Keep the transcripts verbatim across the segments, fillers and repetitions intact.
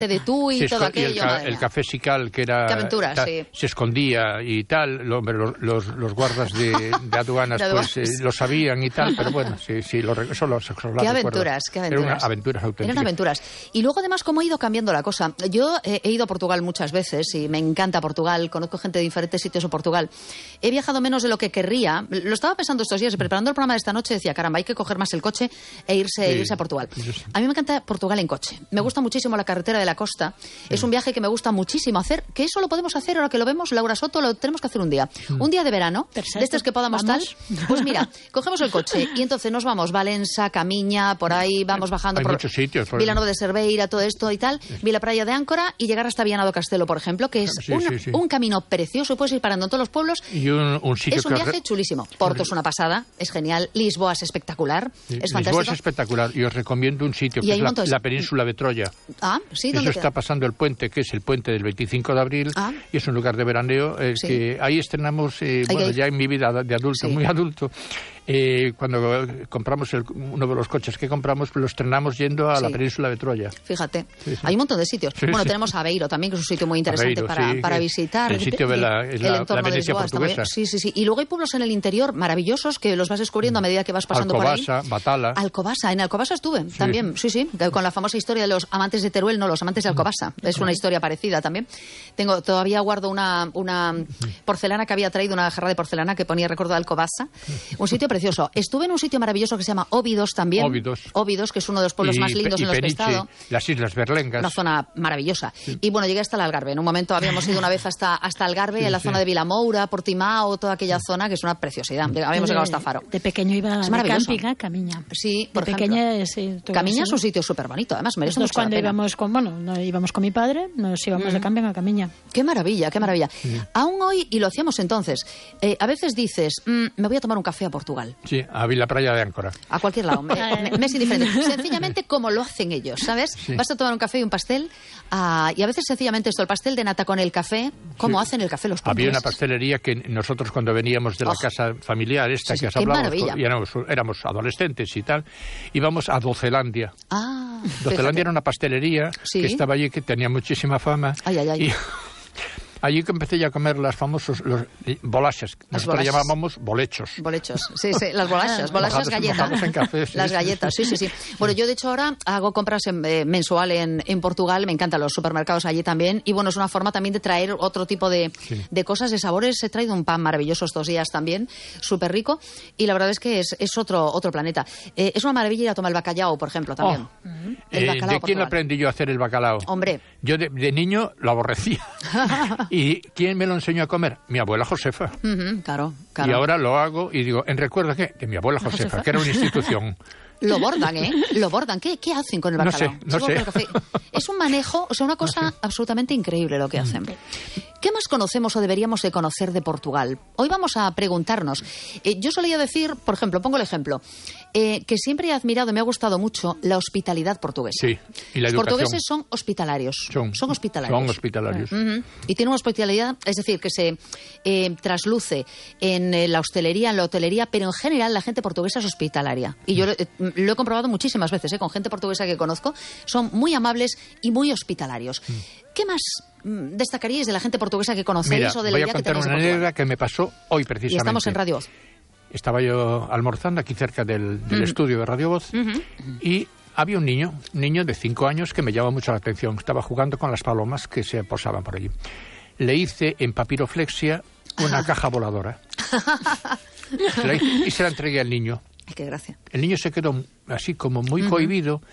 de tú y todo aquello. Y el, ca el café Sical, que era... Qué aventuras, ta, sí. Se escondía y tal. Lo, los, los, los guardas de, de aduanas, de aduanas. pues eh, lo sabían y tal, pero bueno, sí, sí, lo, eso lo, eso lo Qué aventuras, qué aventuras. Eran aventuras auténticas. Eran aventuras. Y luego además cómo ha ido cambiando la cosa. Yo eh, he ido a Portugal muchas veces y me encanta Portugal, conozco gente de diferentes sitios de Portugal. He viajado menos de lo que querría. Lo estaba pensando estos días, preparando el programa de esta noche, decía, caramba, hay que coger más el coche e irse, sí, irse a Portugal. A mí me encanta Portugal en coche. Me gusta muchísimo la carretera de la costa. Es un viaje que me gusta muchísimo hacer, que eso lo podemos hacer ahora que lo vemos, Laura Soto, lo tenemos que hacer un día. Mm. Un día de verano, Perfecto. de estos que podamos ¿Vamos? tal. Pues mira, cogemos el coche y entonces nos vamos Valença, Camiña, por ahí vamos bajando Hay por muchos sitios, por Vilanova de Cerveira, todo esto y tal, sí. Vila Praia de Áncora y llegar hasta Viana do Castelo, por ejemplo, que es sí, un, sí, sí. un camino precioso, puedes ir parando en todos los pueblos. Y un, un sitio es un viaje que... chulísimo. Porto es una pasada, es genial. Lisboa es espectacular, sí. es Lisboa fantástico. es espectacular y os recomiendo un sitio que es la, la península de Troya. Ah, sí, Eso está pasando el puente, que es el puente del veinticinco de abril, ah. y es un lugar de veraneo eh, sí. que ahí estrenamos, eh, bueno, ya en mi vida de adulto, sí. muy adulto, eh, cuando compramos el, uno de los coches que compramos, lo estrenamos yendo a sí. la península de Troya. Fíjate, sí, sí. hay un montón de sitios. Sí, bueno, sí. tenemos Aveiro también, que es un sitio muy interesante Aveiro, para, sí, para visitar. El sitio de la, el la, entorno la Venecia de portuguesa. Sí, sí, sí. Y luego hay pueblos en el interior maravillosos que los vas descubriendo a medida que vas pasando Alcobasa, por ahí. Batala. Alcobasa, en Alcobasa estuve sí. también, sí, sí, con la famosa historia de los amantes de Teruel, no, los amantes de Alcobasa. Es una historia parecida también. Tengo, todavía guardo una, una porcelana que había traído, una jarra de porcelana que ponía recuerdo de Alcobasa. Un sitio precioso. Estuve en un sitio maravilloso que se llama Óbidos también. Óbidos. Óbidos, que es uno de los pueblos y, más lindos y en los Peniche, que he estado. Las Islas Berlengas. Una zona maravillosa. Sí. Y bueno, llegué hasta el Algarve. En un momento habíamos ido una vez hasta, hasta Algarve, sí, en la sí. zona de Vilamoura, Portimao, toda aquella sí. zona que es una preciosidad. Habíamos llegado hasta Faro. De pequeño iba es de camping a Camiña. Sí, por de ejemplo. pequeña, sí, Camiña es un sitio súper bonito, además merece mucho cuando la pena. íbamos con, bueno, no, íbamos con mi padre, nos íbamos mm. de camping a Camiña. Qué maravilla, qué maravilla. Sí. Aún hoy, y lo hacíamos entonces, eh, a veces dices, mmm, me voy a tomar un café a Portugal. Sí, a Vila Praia de Áncora. A cualquier lado, me, me, me es indiferente. Sencillamente como lo hacen ellos, ¿sabes? Sí. Vas a tomar un café y un pastel, uh, y a veces sencillamente esto, el pastel de nata con el café, ¿cómo sí. hacen el café los portugueses? Había una pastelería que nosotros cuando veníamos de la oh. casa familiar esta sí, que has hablado, y éramos, éramos adolescentes y tal, íbamos a Docelandia. Ah, Docelandia era una pastelería ¿Sí? que estaba allí, que tenía muchísima fama. Ay, ay, ay. Y allí que empecé ya a comer las famosos los bolachas. Nosotros le llamábamos bolechos. Bolechos, sí, sí, las bolachas, bolachas galletas. En café, sí. Las galletas, sí, sí, sí. Bueno, yo de hecho ahora hago compras en, eh, mensual en, en Portugal, me encantan los supermercados allí también, y bueno, es una forma también de traer otro tipo de, sí. de cosas, de sabores. He traído un pan maravilloso estos días también, súper rico, y la verdad es que es, es otro, otro planeta. Eh, es una maravilla ir a tomar el bacalao, por ejemplo, también. Oh. Uh-huh. El bacalao eh, ¿De quién aprendí yo a hacer el bacalao? Hombre. Yo de, de niño lo aborrecía. ¿Y quién me lo enseñó a comer? Mi abuela Josefa. Uh-huh, claro, claro. Y ahora lo hago y digo, ¿en recuerdo qué? De mi abuela Josefa, Josefa, que era una institución. Lo bordan, ¿eh? Lo bordan. ¿Qué, qué hacen con el bacalao? No sé, no sé. El café. Es un manejo, o sea, una cosa no sé. absolutamente increíble lo que hacen. ¿Qué más conocemos o deberíamos de conocer de Portugal? Hoy vamos a preguntarnos. Eh, yo solía decir, por ejemplo, pongo el ejemplo, eh, que siempre he admirado, me ha gustado mucho la hospitalidad portuguesa. Sí, y la educación. Los portugueses son hospitalarios. Son, son hospitalarios. Son hospitalarios. Uh-huh. Y tienen una hospitalidad, es decir, que se eh, trasluce en eh, la hostelería, en la hotelería, pero en general la gente portuguesa es hospitalaria. Y yo eh, lo he comprobado muchísimas veces, ¿eh? Con gente portuguesa que conozco, son muy amables y muy hospitalarios. Mm. ¿Qué más mm, destacaríais de la gente portuguesa que conocéis? Mira, o de la voy idea a contar que una anécdota que me pasó hoy precisamente. Y estamos en Radio Voz. Estaba yo almorzando aquí cerca del, del mm. estudio de Radio Voz mm-hmm. y había un niño, un niño de cinco años que me llamaba mucho la atención. Estaba jugando con las palomas que se posaban por allí. Le hice en papiroflexia una ah. caja voladora. Se la hice y se la entregué al niño. Qué gracia. El niño se quedó así como muy uh-huh. cohibido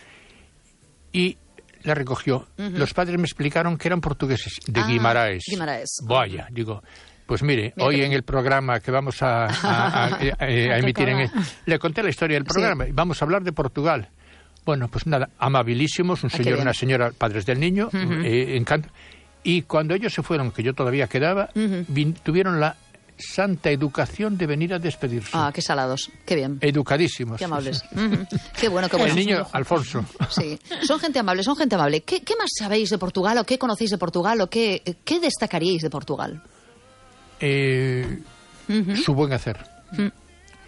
y la recogió. Uh-huh. Los padres me explicaron que eran portugueses, de ah, Guimaraes. Guimaraes. Vaya, digo, pues mire, mira hoy en el programa que vamos a, a, a, a, a emitir, en el, le conté la historia del programa, sí. Vamos a hablar de Portugal. Bueno, pues nada, amabilísimos, un señor y una señora, padres del niño, uh-huh. eh, encanto. Y cuando ellos se fueron, que yo todavía quedaba, uh-huh. vin, tuvieron la santa educación de venir a despedirse. Ah, qué salados, qué bien. Educadísimos. Qué amables. Uh-huh. Qué bueno, qué bueno. El niño Alfonso. Sí, son gente amable, son gente amable. ¿Qué, qué más sabéis de Portugal o qué conocéis de Portugal o qué, qué destacaríais de Portugal? Eh, uh-huh. Su buen hacer. Uh-huh.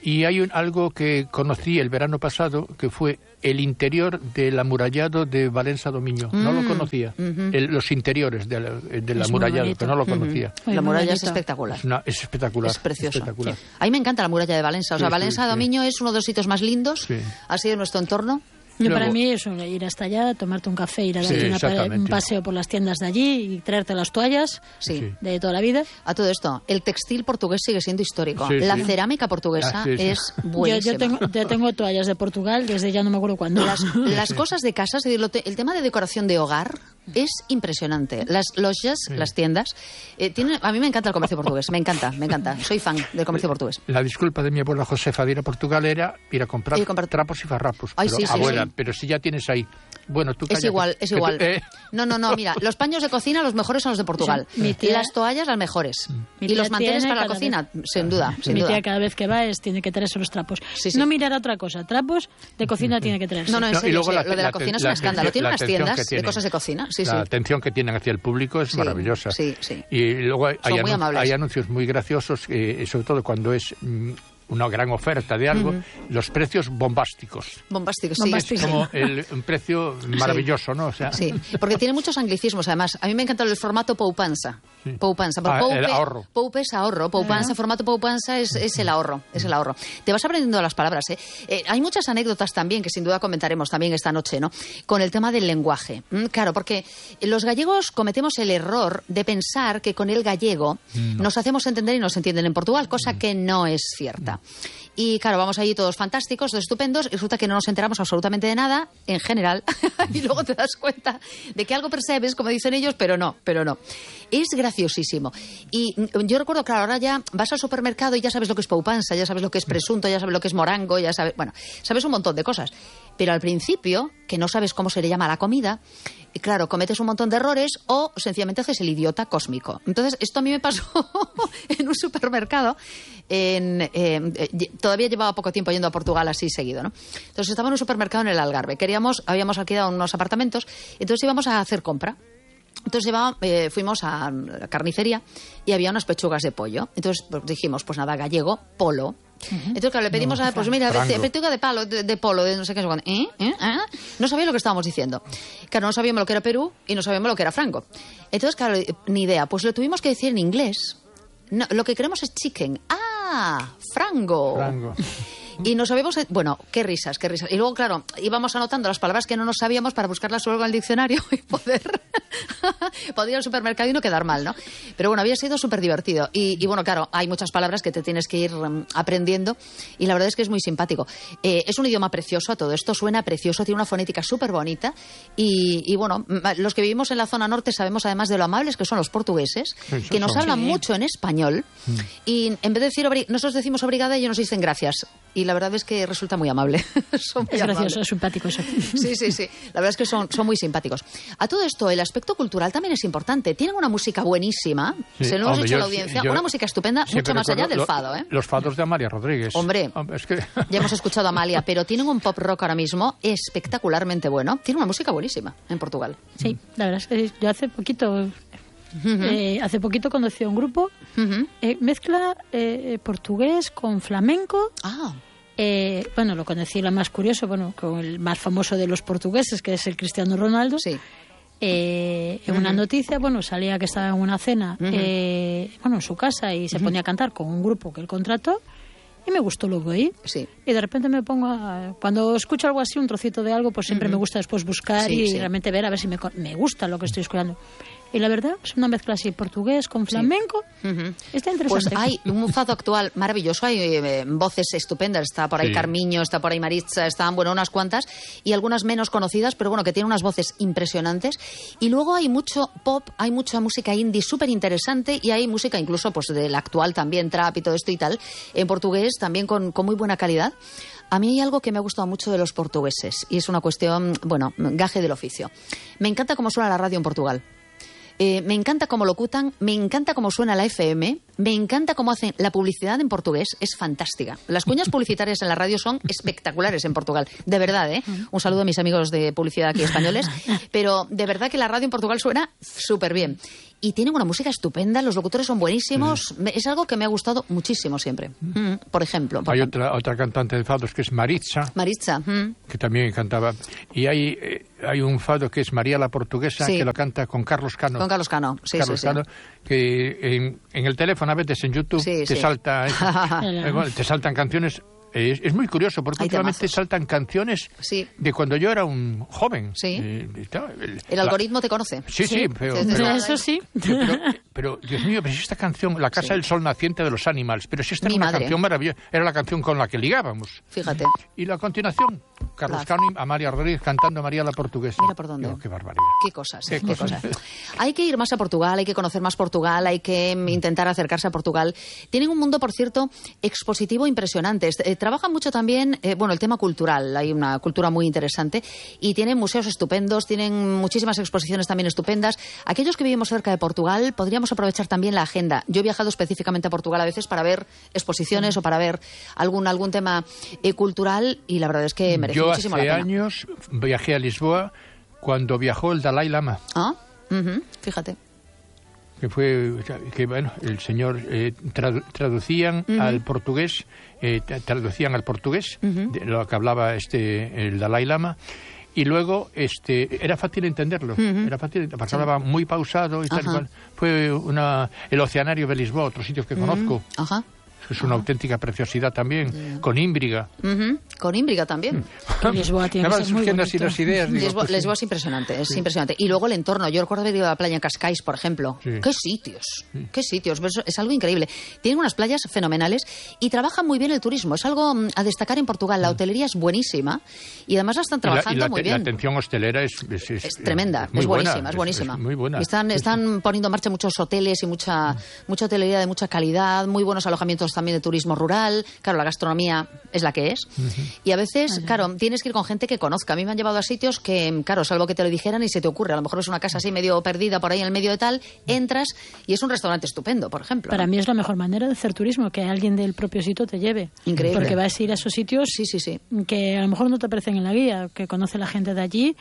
Y hay un, algo que conocí el verano pasado, que fue el interior del amurallado de Valencia do Miño. Mm. No lo conocía. Uh-huh. el, los interiores del, del amurallado, que no lo conocía. Uh-huh. La muralla es espectacular. Es, una, es espectacular. Es preciosa. Espectacular. Sí. A mí me encanta la muralla de Valencia. O sea, sí, Valencia sí, do Miño sí. es uno de los sitios más lindos, sí. así de nuestro entorno. Yo Luego, para mí es ir hasta allá, tomarte un café, ir a darte sí, una, un paseo por las tiendas de allí y traerte las toallas sí. de toda la vida. A todo esto, el textil portugués sigue siendo histórico. Sí, la sí. cerámica portuguesa ah, sí, sí. es buenísima. Yo, yo, tengo, yo tengo toallas de Portugal desde ya no me acuerdo cuándo. Las, las cosas de casa, el tema de decoración de hogar es impresionante. Las lojas, sí. las tiendas, eh, tienen, a mí me encanta el comercio portugués, me encanta, me encanta. Soy fan del comercio portugués. La disculpa de mi abuela Josefa de ir a Portugal era ir a comprar, y comprar... trapos y farrapos. Ay, pero, sí, sí, abuela, sí. pero si ya tienes ahí. Bueno, tú es igual, es igual. Tú, eh. No, no, no, mira, los paños de cocina los mejores son los de Portugal. Sí. Y las toallas las mejores. Mi y los manteles para la cocina, vez... sin duda, sin Mi duda. tía cada vez que va es, tiene que traerse los trapos. Sí, sí. No mirar otra cosa, trapos de cocina tiene que traerse. No, no, en serio, no, sí, la, lo de la, la cocina la, es un escándalo. Tiene unas tiendas de cosas de cocina. Sí, la sí. atención que tienen hacia el público es sí, maravillosa. Sí, sí. Y luego hay, hay, anun- hay anuncios muy graciosos, eh, sobre todo cuando es mm, una gran oferta de algo, uh-huh. los precios bombásticos. Bombásticos, sí. Bombásticos. Es como el, un precio maravilloso, sí. ¿no? O sea, sí, porque tiene muchos anglicismos, además. A mí me encanta el formato poupanza. Sí. Poupanza. Ah, poupe, el ahorro. Poupe es ahorro. Poupanza, uh-huh. formato poupanza es, es el ahorro. Es el ahorro. Te vas aprendiendo las palabras, ¿eh? Eh, Hay muchas anécdotas también que sin duda comentaremos también esta noche, ¿no? Con el tema del lenguaje. Mm, claro, porque los gallegos cometemos el error de pensar que con el gallego no. nos hacemos entender y nos entienden en Portugal, cosa que no es cierta. Y claro, vamos allí todos fantásticos, todos estupendos, y resulta que no nos enteramos absolutamente de nada, en general, y luego te das cuenta de que algo percibes, como dicen ellos, pero no, pero no. Es graciosísimo. Y yo recuerdo, claro, ahora ya vas al supermercado y ya sabes lo que es poupanza, ya sabes lo que es presunto, ya sabes lo que es morango, ya sabes, bueno, sabes un montón de cosas. Pero al principio, que no sabes cómo se le llama a la comida, y claro, cometes un montón de errores o sencillamente haces el idiota cósmico. Entonces, esto a mí me pasó en un supermercado. En, eh, eh, todavía llevaba poco tiempo yendo a Portugal así seguido, ¿no? Entonces estaba en un supermercado en el Algarve. Queríamos, habíamos alquilado unos apartamentos, entonces íbamos a hacer compra. Entonces llevaba, eh, fuimos a la carnicería y había unas pechugas de pollo. Entonces pues, dijimos, pues nada, gallego, polo. Uh-huh. Entonces, claro, le pedimos no, a, pues mira, frango. pechuga de palo, de, de polo, de no sé qué. ¿Eh? ¿Eh? ¿Eh? No sabía lo que estábamos diciendo. Claro, no sabíamos lo que era Perú y no sabíamos lo que era frango. Entonces, claro, ni idea. Pues lo tuvimos que decir en inglés. No, lo que queremos es chicken. ¡Ah! ¡Frango! Frango. Y nos sabíamos... Bueno, qué risas, qué risas. Y luego, claro, íbamos anotando las palabras que no nos sabíamos para buscarlas luego en el diccionario y poder... poder ir al supermercado y no quedar mal, ¿no? Pero bueno, había sido súper divertido. Y, y bueno, claro, hay muchas palabras que te tienes que ir um, aprendiendo y la verdad es que es muy simpático. Eh, es un idioma precioso, a todo esto suena precioso, tiene una fonética súper bonita y, y bueno, los que vivimos en la zona norte sabemos además de lo amables que son los portugueses, Eso que nos son. hablan sí. mucho en español mm. y en vez de decir... Obri- nosotros decimos obrigada y ellos nos dicen gracias. Y la verdad es que resulta muy amable. son muy es gracioso, amables. Es simpático eso. Sí, sí, sí. La verdad es que son, son muy simpáticos. A todo esto, el aspecto cultural también es importante. Tienen una música buenísima. Sí. Se lo hemos dicho a la audiencia. Yo, una música estupenda, mucho más allá del lo, fado. ¿eh? Los fados de Amalia Rodríguez. Hombre, es que... ya hemos escuchado a Amalia, pero tienen un pop rock ahora mismo espectacularmente bueno. Tiene una música buenísima en Portugal. Sí, la verdad es que yo hace poquito... Uh-huh. Eh, hace poquito conocí a un grupo uh-huh. eh, mezcla eh, portugués con flamenco. Ah. Eh, bueno, lo conocí la más curioso, bueno, con el más famoso de los portugueses, que es el Cristiano Ronaldo. Sí. Eh, en uh-huh. una noticia, bueno, salía que estaba en una cena, uh-huh. eh, bueno, en su casa y se uh-huh. ponía a cantar con un grupo que él contrató. Y me gustó luego ahí. Sí. Y de repente me pongo a... Cuando escucho algo así, un trocito de algo, pues siempre uh-huh. me gusta después buscar sí, y sí. realmente ver a ver si me, me gusta lo que estoy escuchando. Y la verdad, es una mezcla así, portugués con flamenco. Sí. Uh-huh. Está interesante. Pues hay un fado actual maravilloso, hay eh, voces estupendas. Está por ahí sí. Carmiño, está por ahí Maritza, están, bueno, unas cuantas. Y algunas menos conocidas, pero bueno, que tienen unas voces impresionantes. Y luego hay mucho pop, hay mucha música indie súper interesante y hay música incluso pues del actual también, trap y todo esto y tal, en portugués también con, con muy buena calidad. A mí hay algo que me ha gustado mucho de los portugueses y es una cuestión, bueno, gaje del oficio. Me encanta cómo suena la radio en Portugal. Eh, me encanta cómo locutan, me encanta cómo suena la F M, me encanta cómo hacen la publicidad en portugués, es fantástica. Las cuñas publicitarias en la radio son espectaculares en Portugal, de verdad, ¿eh? Un saludo a mis amigos de publicidad aquí españoles, pero de verdad que la radio en Portugal suena súper bien. y tienen una música estupenda, los locutores son buenísimos, mm. es algo que me ha gustado muchísimo siempre. Mm. Por ejemplo. Por hay ejemplo. Otra, otra cantante de fados que es Maritza. Maritza. Mm. Que también cantaba. Y hay, eh, hay un fado que es María la Portuguesa, sí. que lo canta con Carlos Cano. Con Carlos Cano, sí, Carlos sí, Cano, sí. que en, en el teléfono a veces en YouTube sí, te sí. salta, eh, bueno, te saltan canciones. Es, es muy curioso porque hay últimamente temazos. saltan canciones sí. de cuando yo era un joven. Sí. Eh, el, el algoritmo la... te conoce. Sí, sí, sí pero, sí, pero, eso sí. Pero, pero, Dios mío, pero si esta canción, La Casa sí. del Sol Naciente de los Animals, pero si esta Mi era una madre. canción maravillosa, era la canción con la que ligábamos. Fíjate. Y la continuación, Carlos la... Cano y Amalia Rodríguez cantando María la Portuguesa. Mira por dónde. Digo, qué barbaridad. Qué cosas, qué, qué cosas. cosas. Hay que ir más a Portugal, hay que conocer más Portugal, hay que intentar acercarse a Portugal. Tienen un mundo, por cierto, expositivo impresionante. Eh, trabajan mucho también, eh, bueno, el tema cultural. Hay una cultura muy interesante y tienen museos estupendos, tienen muchísimas exposiciones también estupendas. Aquellos que vivimos cerca de Portugal podríamos aprovechar también la agenda. Yo he viajado específicamente a Portugal a veces para ver exposiciones mm. o para ver algún algún tema eh, cultural y la verdad es que merece Yo muchísimo la pena. Yo hace años viajé a Lisboa cuando viajó el Dalai Lama. Ah, uh-huh. Fíjate. Que fue, que bueno, el señor eh, tradu- traducían uh-huh. al portugués, eh, traducían al portugués uh-huh. de lo que hablaba este el Dalai Lama. Y luego este era fácil entenderlo, uh-huh. era fácil, porque sí. hablaba muy pausado y tal cual. Fue una, el Oceanario de Lisboa, otro sitio que uh-huh. conozco. Ajá. Es una Ajá. auténtica preciosidad también, yeah. con Ímbriga. Uh-huh. Con Ímbriga también. Lisboa tiene que ser muy bonito. Así las ideas. Digo, Lisboa, pues, Lisboa es impresionante, es sí. impresionante. Y luego el entorno. Yo recuerdo haber ido a la playa en Cascais, por ejemplo. Sí. ¡Qué sitios! Sí. ¡Qué sitios! Es algo increíble. Tienen unas playas fenomenales y trabajan muy bien el turismo. Es algo a destacar en Portugal. La hotelería es buenísima y además la están trabajando y la, y la, muy bien. La atención hostelera es... Es, es, es tremenda, es, es buenísima, buena, es buenísima. Es, es muy buena. Están, están poniendo en marcha muchos hoteles y mucha, mm. mucha hotelería de mucha calidad, muy buenos alojamientos también de turismo rural. Claro, la gastronomía es la que es. Uh-huh. Y a veces, uh-huh. claro, tienes que ir con gente que conozca. A mí me han llevado a sitios que, claro, salvo que te lo dijeran y se te ocurre. A lo mejor es una casa así medio perdida por ahí en el medio de tal, entras y es un restaurante estupendo, por ejemplo. Para ¿no? mí es la mejor manera de hacer turismo, que alguien del propio sitio te lleve. Increíble. Porque vas a ir a esos sitios sí, sí, sí. que a lo mejor no te aparecen en la guía, que conoce la gente de allí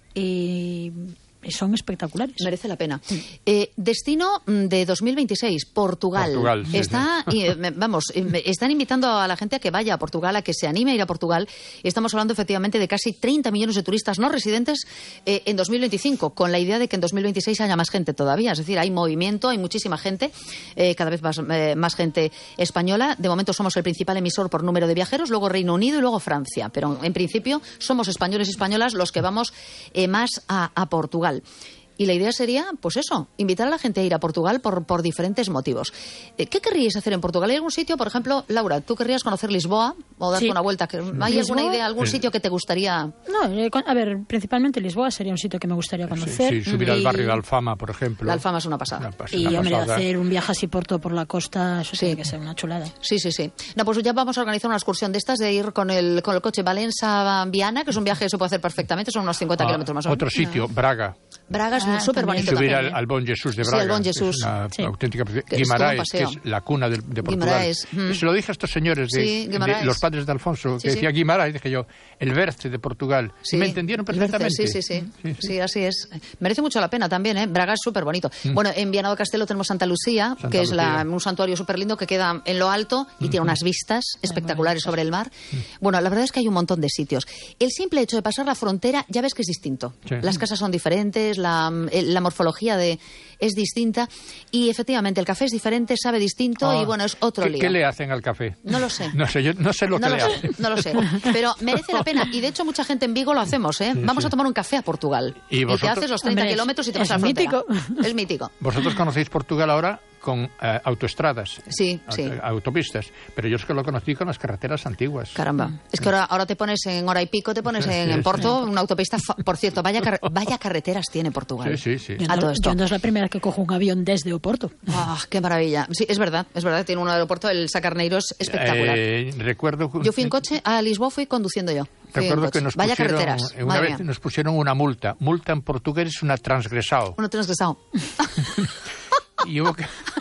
y... son espectaculares. Merece la pena. Eh, destino de dos mil veintiséis, Portugal. Portugal sí, Está, sí. Y, vamos, están invitando a la gente a que vaya a Portugal, a que se anime a ir a Portugal. Estamos hablando efectivamente de casi treinta millones de turistas no residentes eh, en dos mil veinticinco, con la idea de que en dos mil veintiséis haya más gente todavía. Es decir, hay movimiento, hay muchísima gente, eh, cada vez más, eh, más gente española. De momento somos el principal emisor por número de viajeros, luego Reino Unido y luego Francia. Pero en principio somos españoles y españolas los que vamos eh, más a, a Portugal. Y la idea sería, pues eso, invitar a la gente a ir a Portugal por, por diferentes motivos. ¿Qué querríais hacer en Portugal? ¿Hay algún sitio, por ejemplo, Laura, tú querrías conocer Lisboa o darte sí. una vuelta? ¿Hay Lisboa, alguna idea, algún sitio que te gustaría...? No, eh, a ver, principalmente Lisboa sería un sitio que me gustaría conocer. Sí, sí, subir y... al barrio de Alfama, por ejemplo. La Alfama es una pasada. Una pas- Y, una hombre, pasada. hacer un viaje así por todo por la costa, eso Sí. tiene que ser una chulada. Sí, sí, sí. No, pues ya vamos a organizar una excursión de estas, de ir con el, con el coche Valencia-Viana, que es un viaje que se puede hacer perfectamente, son unos cincuenta Ah, kilómetros más o menos. Otro sitio, Braga. Braga es Ah, súper bonito también. Subir también. al, al Bon Jesús de Sí, Braga. al Bon Jesús. Es una Sí. auténtica... Que es todo un Guimaraes, que paseo. es la cuna de, de Portugal. Guimaraes, mm. Se lo dije a estos señores de, Sí, Guimaraes. de los padres de Alfonso, Sí, que sí. decía Guimaraes, dije yo, el Berce de Portugal. Sí, Y me entendieron perfectamente. Sí, sí, sí, Sí, sí, sí. sí, así es. Merece mucho la pena también, ¿eh? Braga es súper bonito. Mm. Bueno, en Viana do Castelo tenemos Santa Lucía, Santa que es la, Lucía. un santuario súper lindo que queda en lo alto y tiene unas vistas espectaculares sobre el mar. Bueno, la verdad es que hay un montón de sitios. El simple hecho de pasar la frontera ya ves que es distinto. Sí. Las casas son diferentes, la, la morfología de, es distinta y efectivamente el café es diferente, sabe distinto Ah, y bueno, es otro ¿qué, lío. ¿Qué le hacen al café? No lo sé. No sé, yo no sé lo No que lo le sé, hacen. no lo sé, pero merece la pena. Y de hecho mucha gente en Vigo lo hacemos, ¿eh? Sí, Vamos sí. a tomar un café a Portugal. ¿Y te vosotros? haces los treinta Hombre, es- kilómetros y te vas es a la frontera. mítico. Es mítico. Vosotros conocéis Portugal ahora con eh, autoestradas. Sí, aut- sí. Autopistas. Pero yo es que lo conocí con las carreteras antiguas. Caramba. Es que ahora, ahora te pones en hora y pico, te pones en, en Porto, una autopista. fa- Por cierto, vaya, car- vaya carreteras tiene Portugal. Sí, sí, sí. Yo A todo no, esto. yo no es la primera que cojo un avión desde Oporto. Ah, qué maravilla. Sí, es verdad, es verdad. Tiene un aeropuerto, el Sacarneiro es espectacular. Eh, recuerdo Yo fui en coche, a Lisboa fui conduciendo yo. Fui en Recuerdo coche. que nos Vaya pusieron, carreteras. eh, una madre vez mía. nos pusieron una multa. Multa en portugués es una transgresado. Uno transgresado. Y hubo que,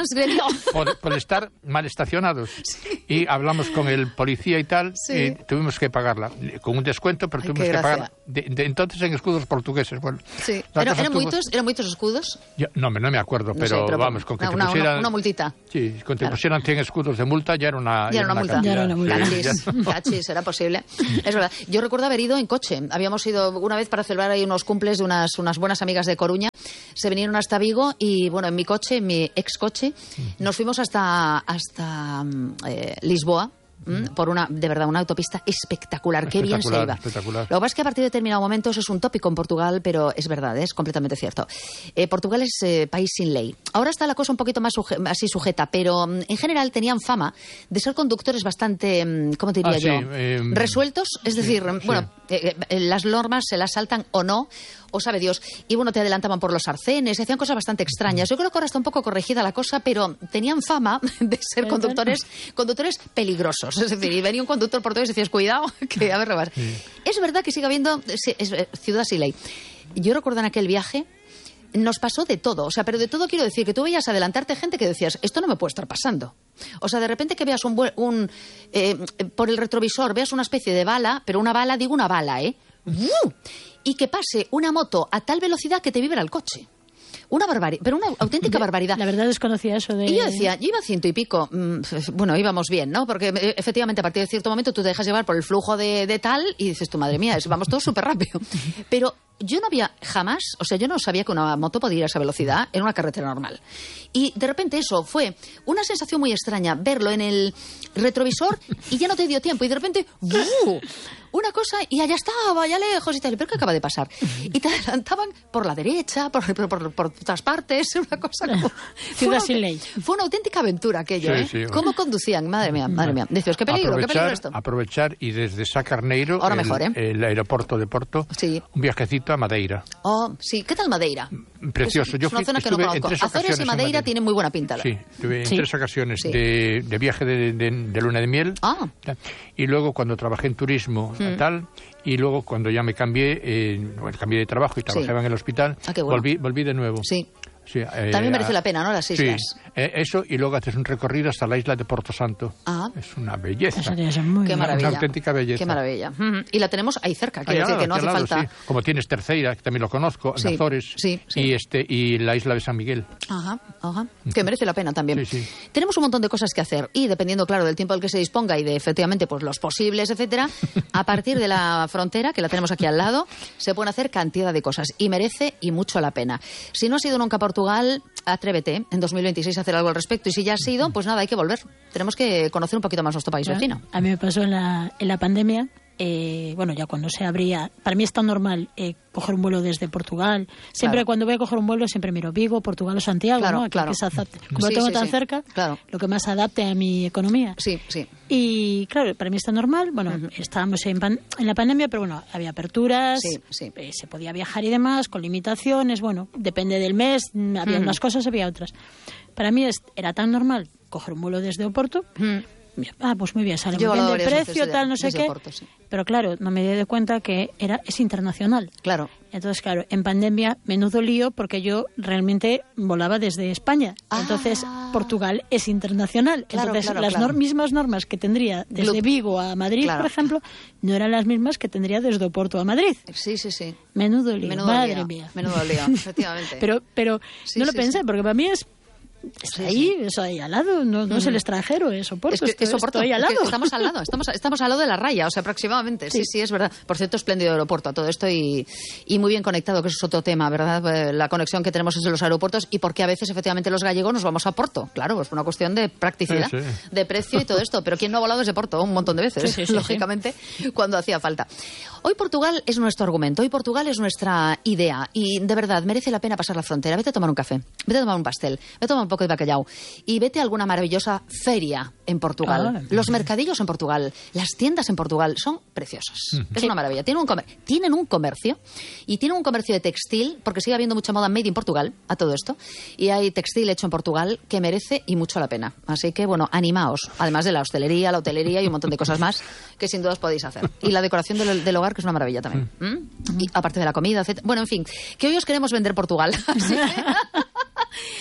transgredió. Por, por estar mal estacionados. Sí. Y hablamos con el policía y tal, sí. y tuvimos que pagarla. Con un descuento, pero Ay, tuvimos que pagarla. De, de, entonces en escudos portugueses. Bueno, sí. ¿Eran era muchos, era muchos escudos? Yo, no, no me acuerdo, pero, no sé, pero vamos, con que una, te pusieran... Una, una multita. Sí, con que te pusieran cien escudos de multa ya era una... Ya era una, una multa. Ya era una multa. Cachis, cachis, era posible. Es verdad. Yo recuerdo haber ido en coche. Habíamos ido una vez para celebrar ahí unos cumples de unas, unas buenas amigas de Coruña. Se vinieron hasta Vigo y, bueno, en mi coche, en mi ex coche, nos fuimos hasta, hasta eh, Lisboa. ¿Mm? Por una, de verdad, una autopista espectacular. Qué bien se iba. Espectacular. Lo que pasa es que a partir de determinados momentos es un tópico en Portugal, pero es verdad, es completamente cierto. Eh, Portugal es eh, país sin ley. Ahora está la cosa un poquito más suje así sujeta, pero mm, en general tenían fama de ser conductores bastante, mm, ¿cómo te diría ah, yo? Sí, eh, resueltos, es sí, decir, sí. bueno, eh, eh, las normas se las saltan o no, o sabe Dios. Y bueno, te adelantaban por los arcenes, hacían cosas bastante extrañas. Yo creo que ahora está un poco corregida la cosa, pero tenían fama de ser conductores, conductores peligrosos. Es decir, y venía un conductor portugués y decías, cuidado, que a ver, robar. Sí. Es verdad que sigue habiendo sí, es, ciudad sin ley. Yo recuerdo en aquel viaje, nos pasó de todo. O sea, pero de todo quiero decir que tú veías adelantarte gente que decías, esto no me puede estar pasando. O sea, de repente que veas un, un eh, por el retrovisor, veas una especie de bala, pero una bala, digo una bala, ¿eh? ¡Uh! Y que pase una moto a tal velocidad que te vibra el coche. Una barbaridad, pero una auténtica barbaridad. La verdad desconocía eso de... Y yo decía, yo iba a ciento y pico, mmm, bueno, íbamos bien, ¿no? Porque efectivamente a partir de cierto momento tú te dejas llevar por el flujo de, de tal y dices, tu madre mía, vamos todos súper rápido. Pero yo no había jamás, o sea, yo no sabía que una moto podía ir a esa velocidad en una carretera normal. Y de repente eso fue una sensación muy extraña, verlo en el retrovisor y ya no te dio tiempo. Y de repente, ¡buh! Una cosa y allá estaba, allá lejos y tal. ¿Pero qué acaba de pasar? Y te adelantaban por la derecha, por, por, por, por otras partes, una cosa como... Ciudad sin ley. Fue una auténtica aventura aquello, sí, ¿eh? Sí, bueno. ¿Cómo conducían? Madre mía, madre mía. Dices, qué peligro, qué peligro esto. Aprovechar y desde Sacarneiro, Ahora el, mejor, ¿eh? el aeropuerto de Porto, sí. un viajecito a Madeira. Oh, sí. ¿Qué tal Madeira? Precioso. Es, Yo es una fui, zona que no conozco. Azores y Madeira, Madeira tienen muy buena pinta. Sí, tuve en sí. tres ocasiones sí. de, de viaje de, de, de luna de miel. Ah. Y luego cuando trabajé en turismo, mm. tal... Y luego, cuando ya me cambié, eh, bueno, cambié de trabajo y trabajaba sí. en el hospital, ah, bueno. volví, volví de nuevo. Sí. Sí, eh, también merece la pena, ¿no? Las islas. Sí, eh, eso, y luego haces un recorrido hasta la isla de Porto Santo. Ah. Es una belleza. Eso es muy Qué maravilla. Una auténtica belleza. Qué maravilla. Uh-huh. Y la tenemos ahí cerca, quiero decir que no hace lado, falta... Sí. Como tienes Terceira, que también lo conozco, sí. en Azores, sí, sí. Y, este, y la isla de San Miguel. Ajá, ajá. Que merece la pena también. Sí, sí. Tenemos un montón de cosas que hacer y dependiendo, claro, del tiempo al que se disponga y de, efectivamente, pues los posibles, etcétera, a partir de la frontera, que la tenemos aquí al lado, se pueden hacer cantidad de cosas y merece y mucho la pena. Si no has ido nunca a Portugal, atrévete en dos mil veintiséis a hacer algo al respecto y si ya has ido, pues nada, hay que volver. Tenemos que conocer un poquito más nuestro país vecino. A mí me pasó en la, en la pandemia, eh, bueno, ya cuando se abría, para mí es tan normal eh, coger un vuelo desde Portugal. Siempre claro. cuando voy a coger un vuelo siempre miro Vigo, Portugal o Santiago, claro, ¿no? Aquí claro. que se adapte. Como sí, lo tengo sí, tan sí. cerca, claro. lo que más adapte a mi economía. Sí, sí. Y claro, para mí está normal. Bueno, uh-huh. estábamos en, pan, en la pandemia, pero bueno, había aperturas, sí, sí. Eh, se podía viajar y demás, con limitaciones. Bueno, depende del mes, había uh-huh. unas cosas, había otras. Para mí es, era tan normal coger un vuelo desde Oporto. Uh-huh. Ah, pues muy bien, sale muy bien de precio, tal, no sé qué. Porto, sí. Pero claro, no me di de cuenta que era es internacional. Claro. Entonces, claro, en pandemia, menudo lío, porque yo realmente volaba desde España. Ah. Entonces, Portugal es internacional. Claro, Entonces, claro, las claro. Nor- mismas normas que tendría desde Glup. Vigo a Madrid, claro. por ejemplo, no eran las mismas que tendría desde Oporto a Madrid. Sí, sí, sí. Menudo lío, Menudo madre lío. mía. Menudo lío, efectivamente. pero pero sí, no lo sí, pensé, sí. porque para mí es... Está sí, ahí, sí. es ahí al lado, no, no uh-huh. es el extranjero, es Oporto, es que, estoy, es Oporto. estoy al lado. Es que estamos al lado, estamos, estamos al lado de la raya, o sea, aproximadamente, sí, sí, sí es verdad. Por cierto, espléndido aeropuerto a todo esto y, y muy bien conectado, que eso es otro tema, ¿verdad? La conexión que tenemos entre los aeropuertos y por qué a veces, efectivamente, los gallegos nos vamos a Porto. Claro, es una cuestión de practicidad, sí, sí. de precio y todo esto, pero ¿quién no ha volado desde Porto? Un montón de veces, sí, sí, sí, lógicamente, sí. cuando hacía falta. Hoy Portugal es nuestro argumento, hoy Portugal es nuestra idea y, de verdad, merece la pena pasar la frontera. Vete a tomar un café, vete a tomar un pastel, vete a tomar un poco de bacalhau y vete a alguna maravillosa feria en Portugal. Ah, los mercadillos en Portugal, las tiendas en Portugal son preciosas. Uh-huh. Es sí. una maravilla. Tienen un, comer- tienen un comercio y tienen un comercio de textil, porque sigue habiendo mucha moda made in Portugal a todo esto, y hay textil hecho en Portugal que merece y mucho la pena. Así que, bueno, animaos, además de la hostelería, la hotelería y un montón de cosas más que sin duda os podéis hacer. Y la decoración del, del hogar, que es una maravilla también. ¿Mm? Uh-huh. Y aparte de la comida, etcétera. Bueno, en fin, que hoy os queremos vender Portugal. Así que...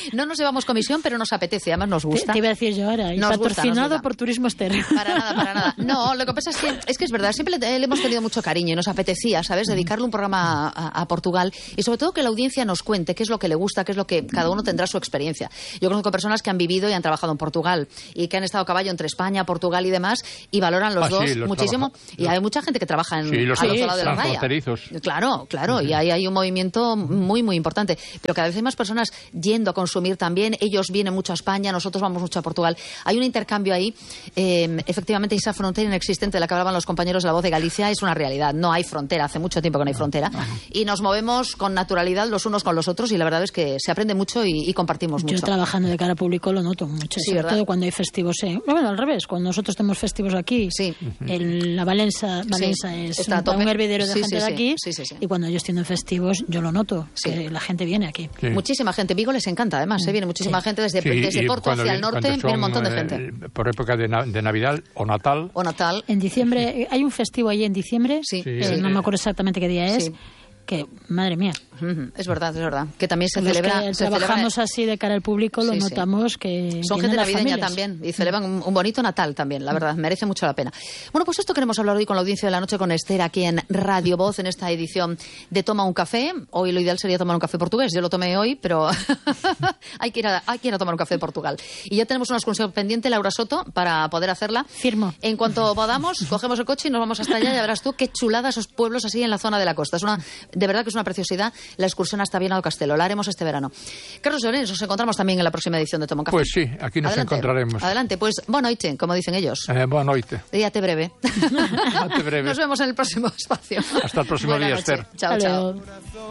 No nos llevamos comisión, pero nos apetece, además nos gusta. Te, te iba a decir yo ahora, y nos patrocinado gusta, gusta. por Turismo Estéreo. Para nada, para nada. No, lo que pasa es que es, que es verdad, siempre le, le hemos tenido mucho cariño y nos apetecía, ¿sabes?, dedicarle un programa a, a Portugal y sobre todo que la audiencia nos cuente qué es lo que le gusta, qué es lo que cada uno tendrá su experiencia. Yo conozco personas que han vivido y han trabajado en Portugal y que han estado a caballo entre España, Portugal y demás y valoran los ah, dos sí, los muchísimo. Trabaja... Y hay mucha gente que trabaja en sí, los al otro lado de la raya. Claro, claro, uh-huh. y ahí hay un movimiento muy, muy importante. Pero cada vez hay más personas yendo a consumir también. Ellos vienen mucho a España, nosotros vamos mucho a Portugal. Hay un intercambio ahí. Eh, efectivamente, esa frontera inexistente de la que hablaban los compañeros de La Voz de Galicia es una realidad. No hay frontera, hace mucho tiempo que no hay frontera. Y nos movemos con naturalidad los unos con los otros y la verdad es que se aprende mucho y, y compartimos mucho. Yo trabajando de cara a público lo noto mucho, sí, sobre ¿verdad? Todo cuando hay festivos. Eh. Bueno, al revés, cuando nosotros tenemos festivos aquí, sí. en la Valenza, Valenza sí. es un, un hervidero de sí, gente sí, de aquí sí. Sí, sí, sí. y cuando ellos tienen festivos yo lo noto, sí. que la gente viene aquí. Sí. Muchísima gente, Vigo les encanta además, mm. ¿eh? Viene muchísima sí. gente desde, sí, desde Porto hacia viene, el norte, son, viene un montón de gente. Eh, por época de, na, de Navidad o Natal. O Natal. En diciembre, hay un festivo ahí en diciembre, sí. Sí. Eh, no me acuerdo exactamente qué día es. Sí. Que, madre mía. Es verdad, es verdad. Que también se Los celebra... Que se trabajamos celebra... así de cara al público, lo sí, notamos sí. que... Son gente navideña también y celebran un, un bonito Natal también, la verdad, merece mucho la pena. Bueno, pues esto queremos hablar hoy con la audiencia de la noche, con Esther, aquí en Radio Voz, en esta edición de Toma un Café. Hoy lo ideal sería tomar un café portugués, yo lo tomé hoy, pero hay, que ir a, hay que ir a tomar un café de Portugal. Y ya tenemos una excursión pendiente, Laura Soto, para poder hacerla. Firmo. En cuanto podamos, cogemos el coche y nos vamos hasta allá, ya verás tú qué chulada esos pueblos así en la zona de la costa. Es una, de verdad que es una preciosidad la excursión hasta Viana do Castelo. La haremos este verano. Carlos Llorens, nos encontramos también en la próxima edición de Toma un Café. Pues sí, aquí nos Adelante. encontraremos. Adelante, pues boa noite, como dicen ellos. Eh, boa noite. Díate breve. Díate breve. Nos vemos en el próximo espacio. Hasta el próximo Buena día, noche. Esther. Chao, chao.